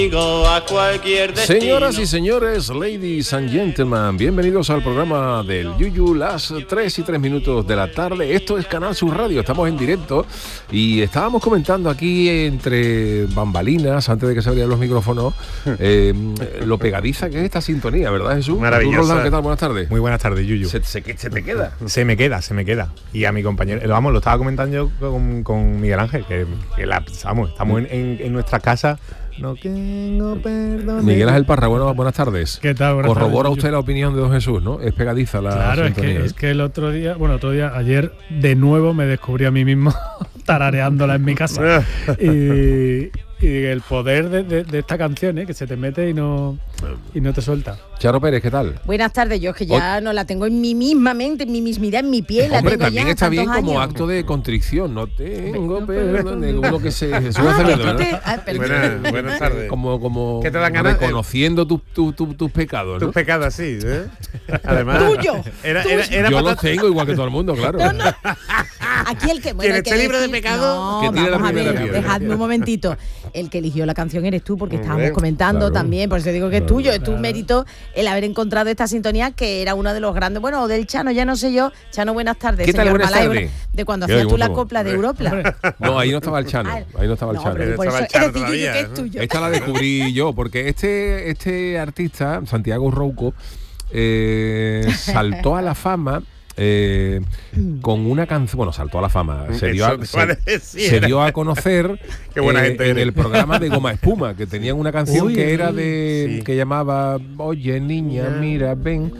Señoras y señores, ladies and gentlemen, bienvenidos al programa del Yuyu, las 3:03 de la tarde. Esto es Canal Sur Radio, estamos en directo y estábamos comentando aquí entre bambalinas, antes de que se abrieran los micrófonos, lo pegadiza que es esta sintonía, ¿verdad, Jesús? Maravillosa. Roland, ¿qué tal? Buenas tardes. Muy buenas tardes, Yuyu. ¿Se te queda? Se me queda. Y a mi compañero, lo estaba comentando yo con Miguel Ángel, que estamos en nuestra casa. No tengo perdón. Miguel Ángel Parra, buenas tardes. ¿Qué tal? Buenas Corrobora tardes, usted la opinión de don Jesús, ¿no? Es pegadiza la sintonía. Claro, es que el otro día, ayer de nuevo me descubrí a mí mismo tarareándola en mi casa. y el poder de esta canción, que se te mete y no te suelta. Charo Pérez, ¿qué tal? Buenas tardes, yo es que ya no la tengo en mi misma mente, en mi mismidad, en mi piel. Hombre, la tengo también ya está bien como años. acto de contrición. No tengo perdón. Uno que se sube a celebrar. Buenas tardes. Como ¿Qué te dan ganas? Reconociendo tus pecados, ¿no? Tus pecados, sí. Además, ¡Tuyo! Yo los tengo igual que todo el mundo, claro. No. Aquí el que... ¿Quien esté libre de pecado? No, Que tire la vamos a primera ver, piedra. dejadme un momentito. El que eligió la canción eres tú, porque estábamos Hombre, comentando claro. también, por eso digo que es tuyo, es tu mérito el haber encontrado esta sintonía, que era uno de los grandes, bueno, del Chano, ya no sé yo. Chano, buenas tardes. ¿Qué tal? Señor Buenas Malayo, tardes. De cuando ¿Qué hacías tú oímos, la cómo? copla de Europla. No, ahí no estaba el Chano. Ahí no estaba el Chano. Pero por eso Estaba el he Chano decidido que todavía, es tuyo. Esta la descubrí yo, porque este artista, Santiago Rouco, saltó a la fama con una canción. Bueno, saltó a la fama. Se dio a conocer Qué buena gente en eres. el programa de Goma Espuma, que tenían una canción Uy, que era sí. que llamaba Oye niña, mira, ven,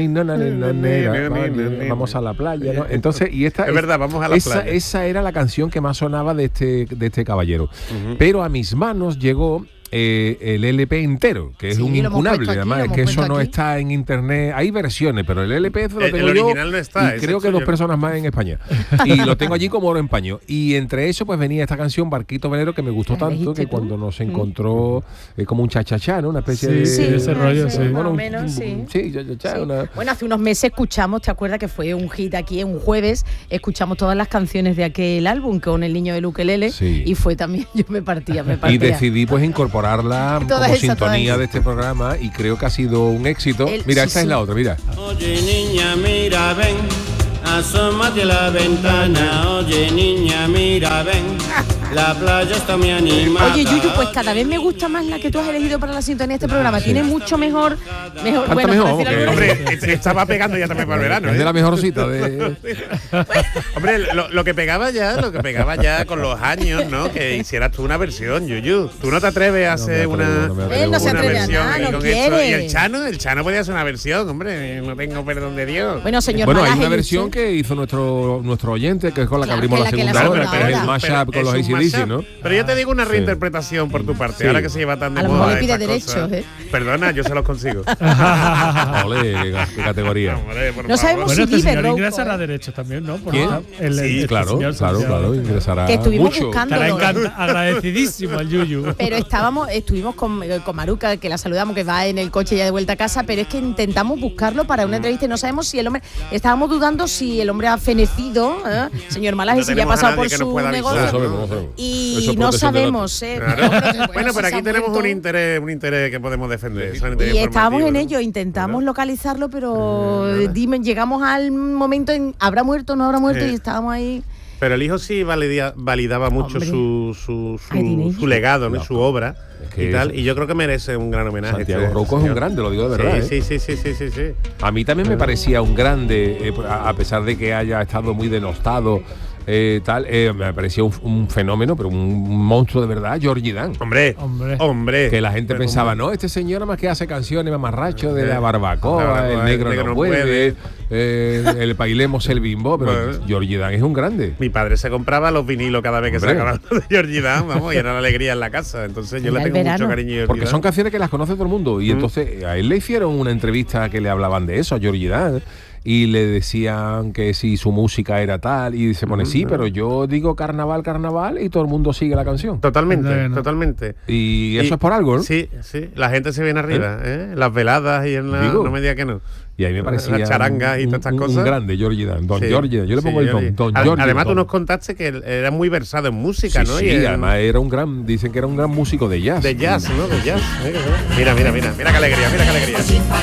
vamos a la playa, ¿no? Entonces, y esta Es verdad, vamos a la playa. Esa era la canción que más sonaba de este caballero. Pero a mis manos llegó el LP entero, que es Sí, un lo hemos incunable, puesto aquí, además, lo es hemos que eso puesto no aquí. está en internet, hay versiones, pero el LP lo tengo el yo original no está, y ese creo es que tuyo. 2 personas más en España. Y lo tengo allí como oro en paño. Y entre eso pues venía esta canción Barquito Velero, que me gustó ¿La tanto elegiste que tú? cuando nos encontró como un chachachá, ¿no? Una especie de... Sí, ese rollo, sí. Más o menos, sí. Sí, chachachá, Sí. una... Bueno, hace unos meses escuchamos, ¿te acuerdas que fue un hit aquí en un jueves? Escuchamos todas las canciones de aquel álbum con el niño del ukelele, Sí. y fue también, yo me partía. Y decidí pues incorporarla Todas como esas, sintonía todas esas. de este programa y creo que ha sido un éxito. Mira, Sí, esta sí. es la otra, mira. Oye niña, mira, ven, asómate a la ventana. Oye niña, mira, ven, la playa está muy animada. Oye, Yuyu, pues cada vez me gusta más la que tú has elegido para la sintonía de este programa. Tiene mucho mejor, Canta bueno, mejor, por decirlo que- alguna Hombre, estaba pegando ya también para el verano. Es de la mejor cita de... Hombre, lo que pegaba ya con los años, ¿no? Que hicieras tú una versión, Yuyu. Tú no te atreves a hacer no me atrevo. Él no se una atreve a versión nada, y no con quiere. Y el Chano podía hacer una versión, hombre. No tengo perdón de Dios. Bueno, señor Bueno, hay Malaje, una ¿y versión usted? que hizo nuestro oyente, que es con la que Claro, abrimos que la es la que le segunda ha hora, sonado que es el ahora. mashup con los es un AC/DC, mashup. ¿no? Pero yo te digo una reinterpretación por tu parte, Sí. ahora que se lleva tan de A lo moda mejor le pide estas derechos, cosas. Perdona, yo se los consigo. Ole, qué categoría. Hombre, por No favor. sabemos Bueno, si este vive señor Rouco, ingresará derechos también, ¿no? Por ¿Quién? este Claro, señor claro, Santiago. ingresará Que estuvimos mucho. buscando. Estará agradecidísimo al Yuyu. Pero estuvimos con Maruca, que la saludamos, que va en el coche ya de vuelta a casa, pero es que intentamos buscarlo para una entrevista y no sabemos si el hombre, estábamos dudando si el hombre ha fenecido, señor Malaje, No si ya ha tenemos a pasado nadie por que nos su pueda negocio. avisar, No sabemos. Eso Y es no protección de sabemos, Claro. Bueno, si pero se aquí ha tenemos muerto. un interés que podemos defender. Y estábamos en ello, intentamos localizarlo, pero llegamos al momento en ¿habrá muerto o no habrá muerto? Sí. Y estábamos ahí. Pero el hijo sí validaba mucho Hombre. su legado, ¿no? Su obra Es que y tal. Y yo creo que merece un gran homenaje. Santiago este Rouco es un señor. grande, lo digo de verdad. Sí, sí. A mí también me parecía un grande, a pesar de que haya estado muy denostado, me parecía un fenómeno, pero un monstruo de verdad, Georgie Dan. Hombre. Que la gente Pero pensaba, hombre. no, este señor más que hace canciones mamarracho de la barbacoa, el negro no puede, el bailemos el bimbo, pero Bueno. Georgie Dan es un grande. Mi padre se compraba los vinilos cada vez que Hombre. sacaban de Georgie Dan, vamos, y era la alegría en la casa. Entonces yo Era le el tengo verano. mucho cariño a Georgie Porque Dan. son canciones que las conoce todo el mundo. Y entonces a él le hicieron una entrevista que le hablaban de eso, a Georgie Dan. Y le decían que si su música era tal. Y se pone, sí, pero yo digo carnaval, y todo el mundo sigue la canción. Totalmente, No. totalmente. Y eso es por algo, ¿no? Sí, la gente se viene arriba, ¿eh? Las veladas y en la... Digo. No me diga que no. Y Y a mí me parecía las charangas y todas estas cosas. Un grande, Georgie Dan. Don Sí, Georgie. Yo le pongo el Don Georgie. Además, tú nos contaste que él era muy versado en música, ¿no? Sí, además era un gran, dicen que era un gran músico de jazz. De jazz, ¿no? De jazz. Mira qué alegría, mira qué alegría.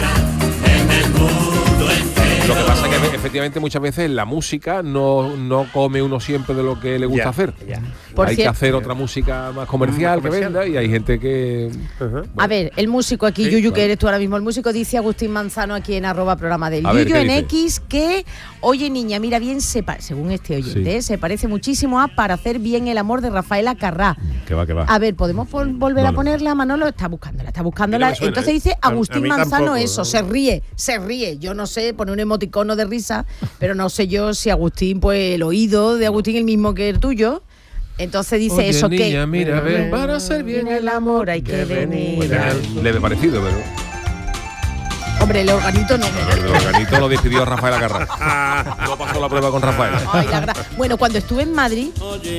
Lo que pasa es que efectivamente muchas veces la música no come uno siempre de lo que le gusta hacer. Hay que hacer otra música más comercial que venda y hay gente que... Bueno. A ver, el músico aquí, sí, Yuyu, que eres tú ahora mismo el músico, dice Agustín Manzano aquí en @programa del Yuyu en X que, oye niña, mira bien, según este oyente, se parece muchísimo a Para hacer bien el amor de Rafaela Carrá. Que va. A ver, ¿podemos volver a ponerla? Manolo está buscándola. Entonces dice Agustín Manzano tampoco, eso, ¿no? Se ríe. Yo no sé, pone un emoticono de risa, pero no sé yo si Agustín, pues el oído de Agustín es el mismo que el tuyo. Entonces dice oye, eso niña, que... mira, ven, para hacer bien el amor hay que venir. Leve parecido, pero... Hombre, el organito no. El organito lo decidió Rafaela Carrá. No pasó la prueba con Rafaela. Bueno, cuando estuve en Madrid...